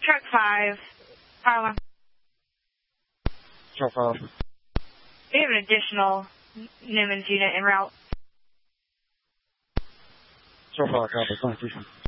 Truck 5, Harlem. Truck 5. We have an additional Newman's unit en route. Truck 5, copy. Thank you.